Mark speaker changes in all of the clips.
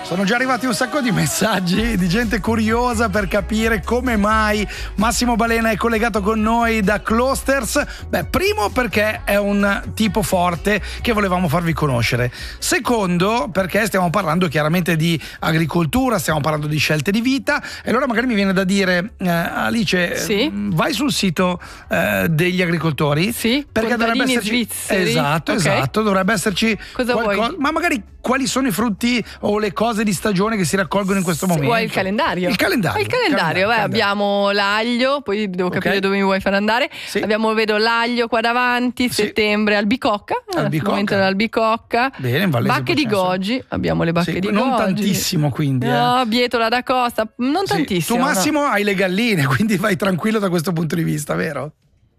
Speaker 1: Sono già arrivati un sacco di messaggi di gente curiosa per capire come mai Massimo Balena è collegato con noi da Closters. Beh, primo perché è un tipo forte che volevamo farvi conoscere. Secondo perché stiamo parlando chiaramente di agricoltura, stiamo parlando di scelte di vita, e allora magari mi viene da dire, Alice,
Speaker 2: sì?
Speaker 1: Vai sul sito degli agricoltori.
Speaker 2: Sì,
Speaker 1: perché dovrebbe esserci
Speaker 2: svizzeri.
Speaker 1: Esatto,
Speaker 2: Okay.
Speaker 1: esatto, dovrebbe esserci
Speaker 2: cosa
Speaker 1: qualcosa,
Speaker 2: vuoi?
Speaker 1: ma magari quali sono i frutti o le cose di stagione che si raccolgono in questo momento?
Speaker 2: Vuoi il calendario?
Speaker 1: Il calendario.
Speaker 2: Beh, abbiamo l'aglio, poi devo capire dove mi vuoi far andare.
Speaker 1: Sì.
Speaker 2: Abbiamo, vedo l'aglio qua davanti,
Speaker 1: Sì.
Speaker 2: settembre, albicocca. Il momento dell'albicocca.
Speaker 1: Bene, in Vallese
Speaker 2: bacche di goji, abbiamo le bacche di goji.
Speaker 1: Non tantissimo, quindi.
Speaker 2: No, bietola da costa, non
Speaker 1: Sì.
Speaker 2: tantissimo.
Speaker 1: Tu Massimo hai le galline, quindi vai tranquillo da questo punto di vista, vero?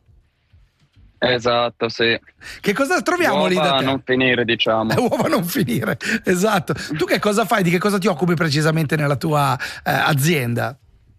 Speaker 3: Esatto, sì.
Speaker 1: Che cosa troviamo
Speaker 3: uova
Speaker 1: lì da te?
Speaker 3: non finire, diciamo.
Speaker 1: Uova non finire, esatto. Tu che cosa fai? Di che cosa ti occupi precisamente nella tua azienda?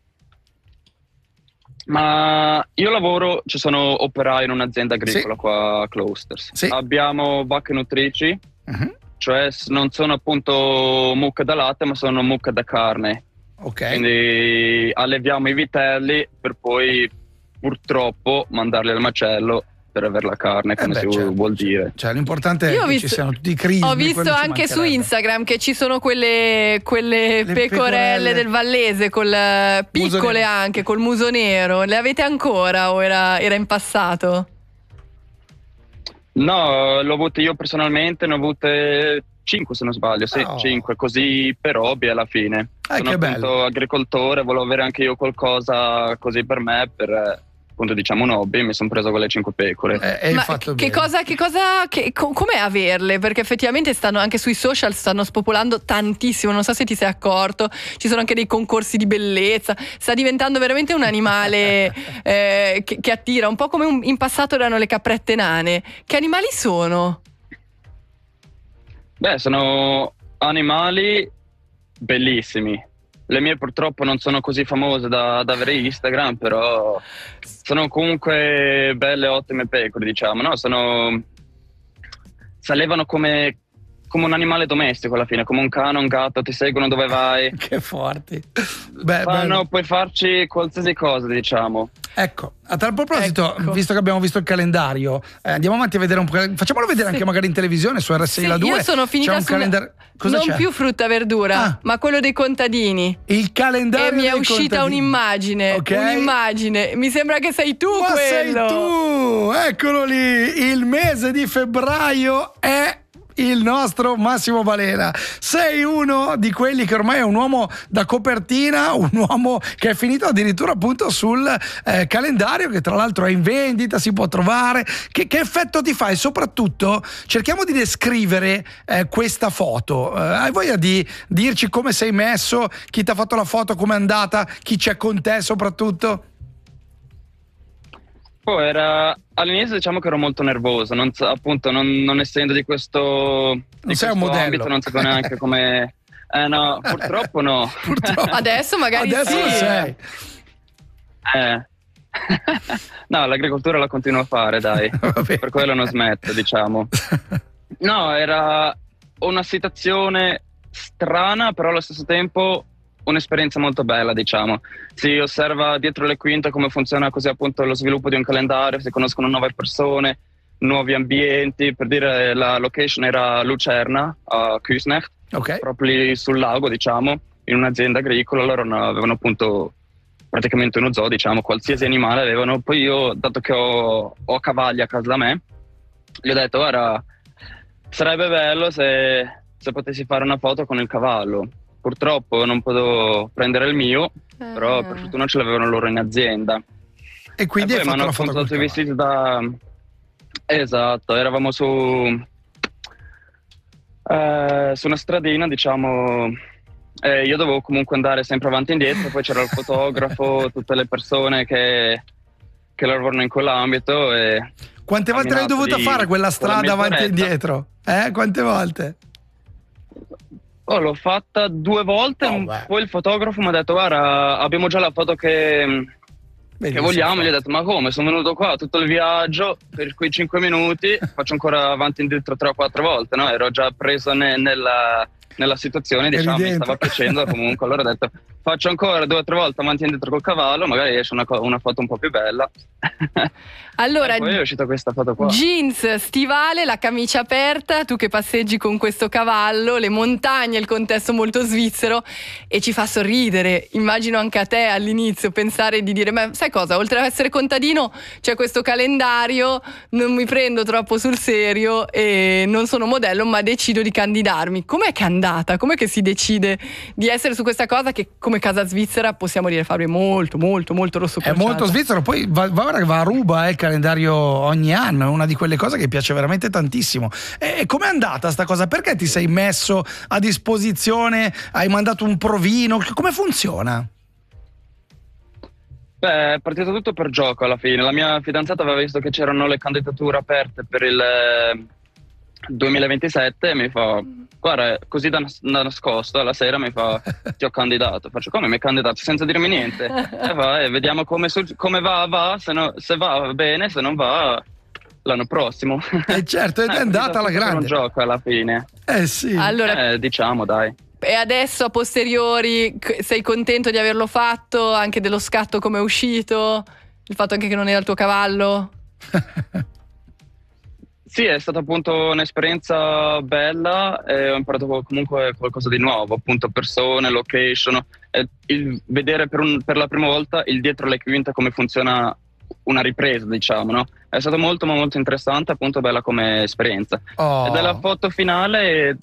Speaker 3: Ma io lavoro, sono operaio in un'azienda agricola qua a Closters.
Speaker 1: Sì.
Speaker 3: Abbiamo vacche nutrici, cioè non sono appunto mucche da latte, ma sono mucche da carne.
Speaker 1: Ok.
Speaker 3: Quindi alleviamo i vitelli per poi purtroppo mandarli al macello per avere la carne, come vuol dire.
Speaker 1: Cioè, l'importante è che ci siano tutti i crismi.
Speaker 2: Ho visto anche su Instagram che ci sono quelle pecorelle del Vallese piccole anche, col muso nero. Le avete ancora o era in passato?
Speaker 3: No, l'ho avute io personalmente, ne ho avute 5 se non sbaglio, sì, 5, così per hobby alla fine. Sono
Speaker 1: che
Speaker 3: appunto
Speaker 1: bello.
Speaker 3: agricoltore, volevo avere anche io qualcosa così per me, per appunto diciamo un hobby, mi sono preso quelle 5 pecore.
Speaker 2: Ma com'è averle? Perché effettivamente stanno anche sui social, stanno spopolando tantissimo, non so se ti sei accorto, ci sono anche dei concorsi di bellezza, sta diventando veramente un animale che attira, un po' come in passato erano le caprette nane. Che animali sono?
Speaker 3: Beh, sono animali bellissimi. Le mie purtroppo non sono così famose da avere Instagram, però sono comunque belle, ottime pecore, diciamo, no? Si allevano come un animale domestico alla fine, come un cane, un gatto, ti seguono dove vai.
Speaker 1: Che forti.
Speaker 3: Puoi farci qualsiasi cosa, diciamo.
Speaker 1: Ecco, a tal proposito, visto che abbiamo visto il calendario, andiamo avanti a vedere un po'. Facciamolo vedere anche magari in televisione su RSI La 2.
Speaker 2: Io sono finita
Speaker 1: c'è un calendario. Cosa
Speaker 2: non
Speaker 1: c'è?
Speaker 2: più frutta e verdura, ma quello dei contadini.
Speaker 1: Il calendario
Speaker 2: e mi è
Speaker 1: dei
Speaker 2: uscita
Speaker 1: contadini.
Speaker 2: un'immagine. Un'immagine. Mi sembra che sei tu
Speaker 1: Ma
Speaker 2: quello.
Speaker 1: sei tu! Eccolo lì! Il mese di febbraio è il nostro Massimo Balena. Sei uno di quelli che ormai è un uomo da copertina, un uomo che è finito addirittura appunto sul calendario, che tra l'altro è in vendita, si può trovare. Che effetto ti fa? E soprattutto cerchiamo di descrivere questa foto. Hai voglia di dirci come sei messo, chi ti ha fatto la foto, com'è andata, chi c'è con te soprattutto?
Speaker 3: All'inizio diciamo che ero molto nervoso, non essendo di questo ambito, non sapevo neanche come. No, purtroppo no.
Speaker 2: Adesso magari
Speaker 1: Adesso
Speaker 2: sì.
Speaker 1: lo sei.
Speaker 3: No, l'agricoltura la continuo a fare, dai. Per quello non smetto, diciamo. No, era una situazione strana, però allo stesso tempo un'esperienza molto bella, diciamo. Si osserva dietro le quinte come funziona così appunto lo sviluppo di un calendario, si conoscono nuove persone, nuovi ambienti. Per dire, la location era Lucerna a Küsnacht, proprio lì sul lago, diciamo, in un'azienda agricola. Loro avevano appunto praticamente uno zoo, diciamo, qualsiasi animale avevano. Poi io, dato che ho cavalli a casa da me, gli ho detto: guarda, sarebbe bello se potessi fare una foto con il cavallo. Purtroppo non potevo prendere il mio, però per fortuna ce l'avevano loro in azienda.
Speaker 1: E quindi hai fatto la foto
Speaker 3: col cavallo. Vestiti da. Esatto, eravamo su una stradina, diciamo. Io dovevo comunque andare sempre avanti e indietro, poi c'era il fotografo, tutte le persone che lavorano in quell'ambito.
Speaker 1: Quante volte l'hai dovuta fare quella strada avanti e indietro? Quante volte?
Speaker 3: L'ho fatta 2 volte, poi il fotografo mi ha detto: guarda, abbiamo già la foto che vogliamo. Gli ho detto: ma come? Sono venuto qua tutto il viaggio per quei 5 minuti, faccio ancora avanti e indietro 3 o 4 volte, no? Ero già preso nel nella situazione, diciamo, mi stava piacendo comunque. Allora ho detto, faccio ancora 2 o 3 volte avanti e indietro col cavallo, magari esce una foto un po' più bella.
Speaker 2: Allora,
Speaker 3: e poi è uscita questa foto qua.
Speaker 2: Jeans, stivale, la camicia aperta, tu che passeggi con questo cavallo, le montagne, il contesto molto svizzero, e ci fa sorridere. Immagino anche a te all'inizio pensare di dire, ma sai cosa, oltre ad essere contadino c'è questo calendario, non mi prendo troppo sul serio e non sono modello, ma decido di candidarmi. Com'è che è andata? Com'è che si decide di essere su questa cosa che come casa svizzera possiamo dire, Fabio, è molto molto molto rosso crociata?
Speaker 1: È molto svizzero, poi va a ruba il calendario ogni anno, è una di quelle cose che piace veramente tantissimo. E com'è andata sta cosa? Perché ti sei messo a disposizione? Hai mandato un provino? Come funziona?
Speaker 3: Beh, è partito tutto per gioco alla fine. La mia fidanzata aveva visto che c'erano le candidature aperte per il 2027 e mi fa, guarda, così da nascosto alla sera mi fa, ti ho candidato. Faccio, come mi hai candidato? Senza dirmi niente. E va, e vediamo come va, se va bene, se non va l'anno prossimo.
Speaker 1: E certo, ed è andata alla grande.
Speaker 3: È un gioco alla fine.
Speaker 1: Sì.
Speaker 2: Allora,
Speaker 3: diciamo, dai.
Speaker 2: E adesso a posteriori sei contento di averlo fatto, anche dello scatto come è uscito, il fatto anche che non era il tuo cavallo?
Speaker 3: Sì, è stata appunto un'esperienza bella e ho imparato comunque qualcosa di nuovo, appunto persone, location, il vedere per la prima volta il dietro le quinte come funziona una ripresa, diciamo, no? È stato molto ma molto interessante, appunto bella come esperienza.
Speaker 1: Oh.
Speaker 3: E della foto finale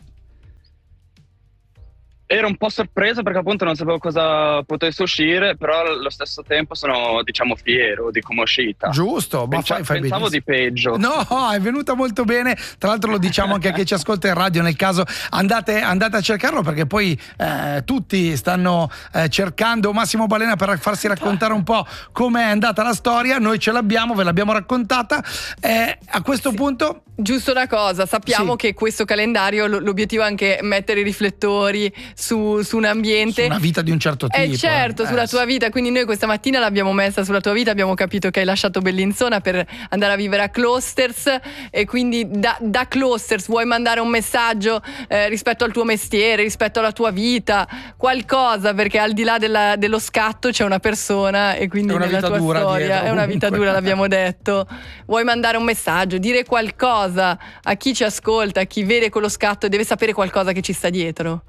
Speaker 3: ero un po' sorpreso perché appunto non sapevo cosa potesse uscire, però allo stesso tempo sono, diciamo, fiero di come è uscita.
Speaker 1: Giusto, ma
Speaker 3: pensavo di peggio.
Speaker 1: No, è venuta molto bene. Tra l'altro lo diciamo anche a chi ci ascolta in radio, nel caso andate a cercarlo, perché poi tutti stanno cercando Massimo Balena per farsi raccontare un po' com'è andata la storia. Noi ce l'abbiamo, ve l'abbiamo raccontata. A questo punto...
Speaker 2: Giusto una cosa, sappiamo che questo calendario l'obiettivo è anche mettere i riflettori su un ambiente,
Speaker 1: su una vita di un certo tipo.
Speaker 2: Certo, sulla tua vita, quindi noi questa mattina l'abbiamo messa sulla tua vita, abbiamo capito che hai lasciato Bellinzona per andare a vivere a Klosters, e quindi da Klosters vuoi mandare un messaggio rispetto al tuo mestiere, rispetto alla tua vita, qualcosa, perché al di là dello scatto c'è una persona, e quindi nella tua storia dietro, è una vita dura, l'abbiamo detto. Vuoi mandare un messaggio, dire qualcosa a chi ci ascolta, a chi vede quello scatto e deve sapere qualcosa che ci sta dietro?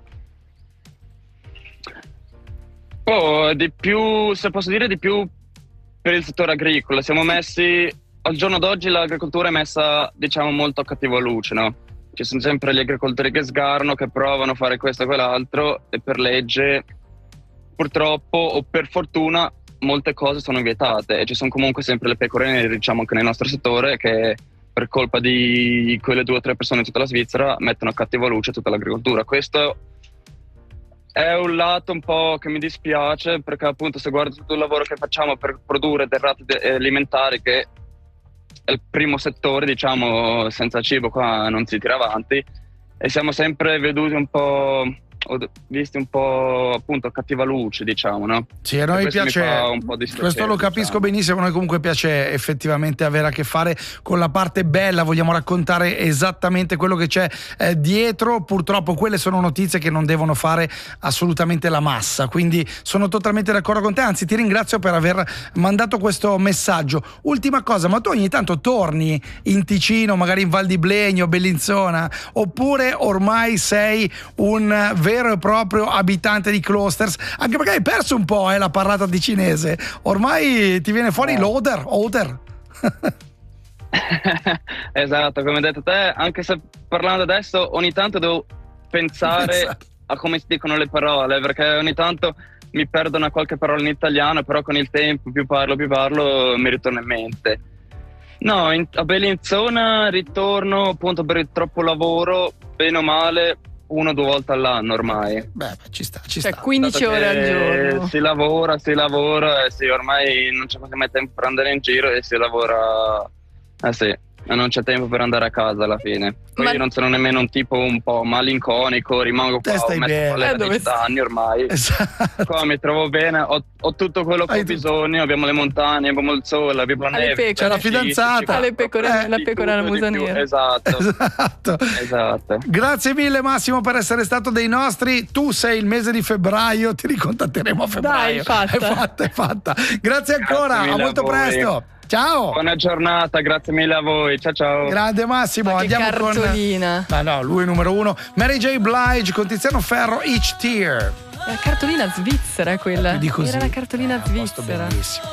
Speaker 3: Di più, se posso dire, di più per il settore agricolo. Siamo messi, al giorno d'oggi l'agricoltura è messa, diciamo, molto a cattiva luce, no? Ci sono sempre gli agricoltori che sgarano, che provano a fare questo e quell'altro, e per legge, purtroppo o per fortuna, molte cose sono vietate, e ci sono comunque sempre le pecore nere, diciamo, anche nel nostro settore, che per colpa di quelle 2 o 3 persone in tutta la Svizzera mettono a cattiva luce tutta l'agricoltura. Questo è un lato un po' che mi dispiace, perché appunto se guardo tutto il lavoro che facciamo per produrre derrate alimentari, che è il primo settore, diciamo, senza cibo qua non si tira avanti, e siamo sempre veduti un po', visti un po' appunto a cattiva luce, diciamo, no?
Speaker 1: Sì, a noi piace,
Speaker 3: un po'
Speaker 1: questo lo capisco benissimo. A noi comunque piace effettivamente avere a che fare con la parte bella, vogliamo raccontare esattamente quello che c'è dietro. Purtroppo quelle sono notizie che non devono fare assolutamente la massa, quindi sono totalmente d'accordo con te, anzi ti ringrazio per aver mandato questo messaggio. Ultima cosa, ma tu ogni tanto torni in Ticino, magari in Val di Blegno, Bellinzona, oppure ormai sei un vero e proprio abitante di Klosters, anche perché hai perso un po' la parlata di cinese, ormai ti viene fuori l'oder.
Speaker 3: Esatto, come hai detto te, anche se parlando adesso ogni tanto devo pensare a come si dicono le parole, perché ogni tanto mi perdono qualche parola in italiano, però con il tempo più parlo mi ritorna in mente. No, a Bellinzona ritorno appunto per il troppo lavoro, bene o male 1 o 2 volte all'anno ormai.
Speaker 1: Beh, ci sta.
Speaker 2: 15 ore al giorno.
Speaker 3: Si lavora e sì, ormai non c'è quasi mai tempo per andare in giro, e si lavora Sì. Non c'è tempo per andare a casa alla fine. Poi io non sono nemmeno un tipo un po' malinconico, rimango qua, ho messo le radici da anni ormai.
Speaker 1: Esatto.
Speaker 3: Qua mi trovo bene, ho tutto quello che ho bisogno, abbiamo le montagne, abbiamo il sole, abbiamo la neve.
Speaker 1: C'è la fidanzata.
Speaker 2: La pecora la musa nera.
Speaker 3: Esatto.
Speaker 1: Grazie mille Massimo per essere stato dei nostri. Tu sei il mese di febbraio, ti ricontatteremo a febbraio.
Speaker 2: Dai,
Speaker 1: è fatta. Grazie ancora, a molto presto. Ciao.
Speaker 3: Buona giornata, grazie mille a voi. Ciao.
Speaker 1: Grande Massimo.
Speaker 2: Ma che
Speaker 1: andiamo
Speaker 2: cartolina.
Speaker 1: Ma no, lui è numero uno. Mary J. Blige con Tiziano Ferro, Each Tear.
Speaker 2: La cartolina svizzera quella.
Speaker 1: Era
Speaker 2: la cartolina svizzera.
Speaker 1: Bellissimo.